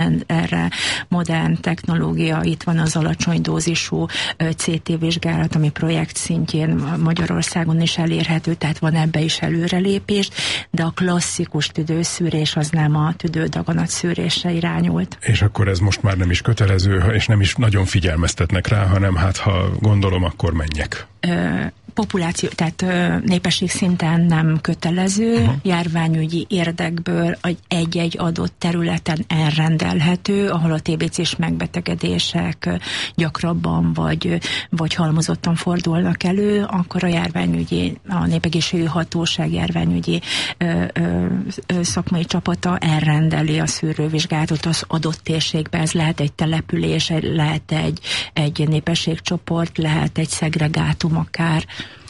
erre modern technológia, itt van az alacsony dózisú CT vizsgálat, ami projekt szintjén Magyarországon is elérhető, tehát van ebbe is előrelépés, de a klasszikus tüdőszűrés az nem a tüdődaganat szűrésre irányult. És akkor ez most már nem is kötelező, és nem is nagyon figyelmeztetnek rá, hanem hát ha gondolom, akkor menjek. Populáció, tehát népesség szinten nem kötelező, járványügyi érdekből egy-egy adott területen elrendelhető, ahol a TBC-s megbetegedések gyakrabban vagy halmozottan fordulnak elő, akkor a Népegészségügyi Hatóság járványügyi szakmai csapata elrendeli a szűrővizsgálatot az adott térségbe. Ez lehet egy település, lehet egy népességcsoport, lehet egy szegregátum akár.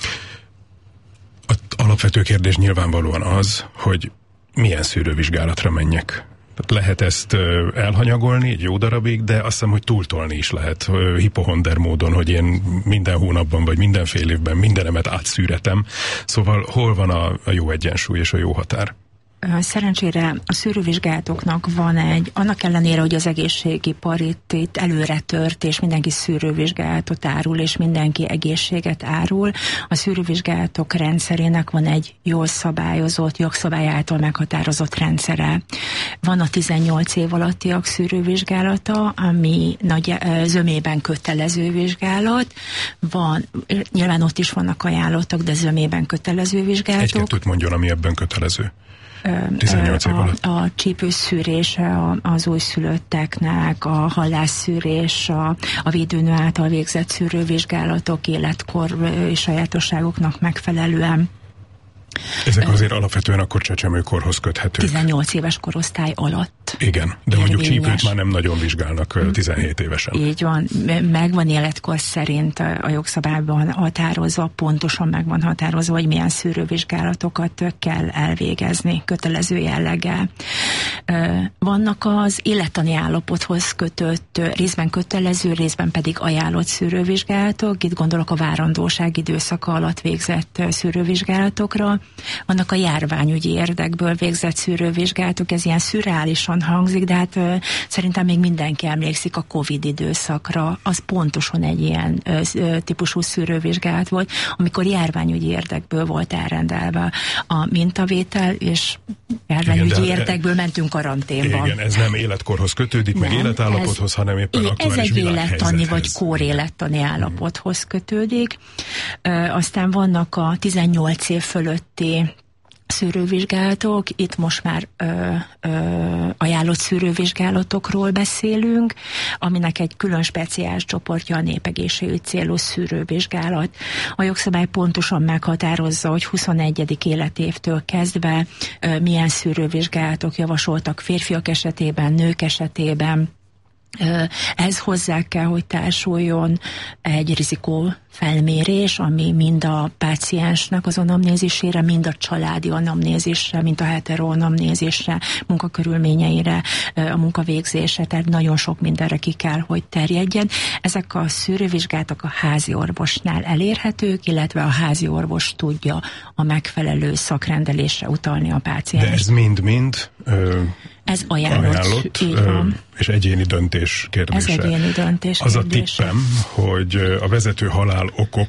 Az alapvető kérdés nyilvánvalóan az, hogy milyen szűrővizsgálatra menjek. Lehet ezt elhanyagolni egy jó darabig, de azt hiszem, hogy túltolni is lehet hipohonder módon, hogy én minden hónapban vagy minden fél évben mindenemet átszűretem. Szóval hol van a jó egyensúly és a jó határ? Szerencsére a szűrővizsgálatoknak van annak ellenére, hogy az egészségipar itt előre tört, és mindenki szűrővizsgálatot árul, és mindenki egészséget árul, a szűrővizsgálatok rendszerének van egy jól szabályozott, jogszabály által meghatározott rendszere. Van a 18 év alattiak szűrővizsgálata, ami zömében kötelező vizsgálat. Van, nyilván ott is vannak ajánlottak, de zömében kötelező vizsgálatok. Egy-kettőt mondjon, ami ebben kötelező. 18 év alatt. A csípőszűrés az újszülötteknek, a hallásszűrés, a védőnő által végzett szűrővizsgálatok életkor és sajátosságoknak megfelelően. Ezek azért alapvetően akkor csecsemőkorhoz köthetők. 18 éves korosztály alatt. Igen, de mondjuk csípőt már nem nagyon vizsgálnak 17 évesen. Így van, megvan életkor szerint a jogszabályban határozva, pontosan megvan határozva, hogy milyen szűrővizsgálatokat kell elvégezni, kötelező jelleggel. Vannak az élettani állapothoz kötött, részben kötelező, részben pedig ajánlott szűrővizsgálatok, itt gondolok a várandóság időszaka alatt végzett szűrővizsgálatokra. Vannak a járványügyi érdekből végzett szűrővizsgálatok, ez ilyen szürreálisan hangzik, de hát szerintem még mindenki emlékszik a Covid időszakra, az pontosan egy ilyen típusú szűrővizsgálat volt, amikor járványügyi érdekből volt elrendelve a mintavétel, és járványügyi érdekből mentünk karanténba. Igen, ez nem életkorhoz kötődik, nem, meg életállapothoz, hanem éppen aktuális világhelyzethez. Ez egy élettani vagy kórélettani állapothoz kötődik. Aztán vannak a 18 év fölötti szűrővizsgálatok, itt most már ajánlott szűrővizsgálatokról beszélünk, aminek egy külön speciális csoportja a népegészségügyi célú szűrővizsgálat. A jogszabály pontosan meghatározza, hogy 21. életévtől kezdve milyen szűrővizsgálatok javasoltak férfiak esetében, nők esetében. Ez hozzá kell, hogy társuljon egy rizikófelmérés, ami mind a páciensnek az anamnézisére, mind a családi anamnézisre, mind a heteroanamnézisre, munkakörülményeire, a munkavégzésre, tehát nagyon sok mindenre ki kell, hogy terjedjen. Ezek a szűrővizsgálatok a házi orvosnál elérhetők, illetve a házi orvos tudja a megfelelő szakrendelésre utalni a páciens. De ez mind-mind ez ajánlott, és egyéni döntés kérdése. Ez egyéni döntés az kérdése. A tippem, hogy a vezető halál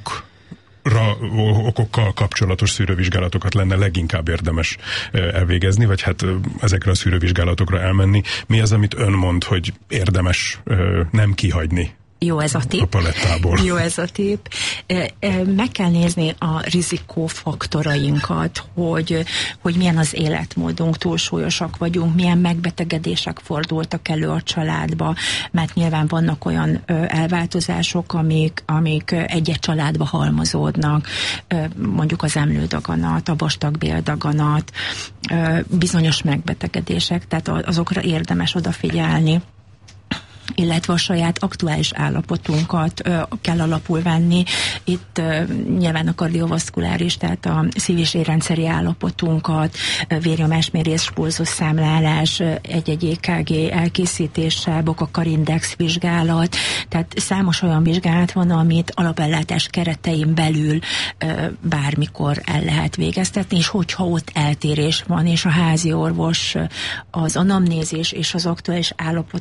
okokkal kapcsolatos szűrővizsgálatokat lenne leginkább érdemes elvégezni, vagy hát ezekre a szűrővizsgálatokra elmenni. Mi az, amit ön mond, hogy érdemes nem kihagyni? Jó ez a tipp. A palettából. Jó ez a tipp. Meg kell nézni a rizikófaktorainkat, hogy milyen az életmódunk, túlsúlyosak vagyunk, milyen megbetegedések fordultak elő a családba, mert nyilván vannak olyan elváltozások, amik egy-egy családba halmozódnak, mondjuk az emlődaganat, a vastagbéldaganat, bizonyos megbetegedések, tehát azokra érdemes odafigyelni. illetve a saját aktuális állapotunkat kell alapul venni. Itt nyilván a kardiovaszkuláris, tehát a szív- és érrendszeri állapotunkat, vérnyomásmérés, pulzusszámlálás, egy-egy EKG elkészítése, Boka-Kar-index vizsgálat, tehát számos olyan vizsgálat van, amit alapellátás keretein belül bármikor el lehet végeztetni, és hogyha ott eltérés van, és a házi orvos az anamnézis és az aktuális állapot